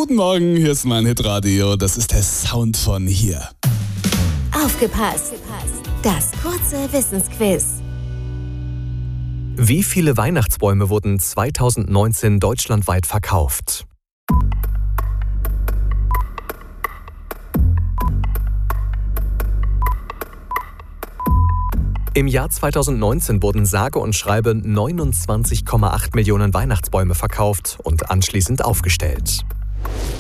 Guten Morgen, hier ist mein Hitradio. Das ist der Sound von hier. Aufgepasst! Das kurze Wissensquiz. Wie viele Weihnachtsbäume wurden 2019 deutschlandweit verkauft? Im Jahr 2019 wurden sage und schreibe 29,8 Millionen Weihnachtsbäume verkauft und anschließend aufgestellt.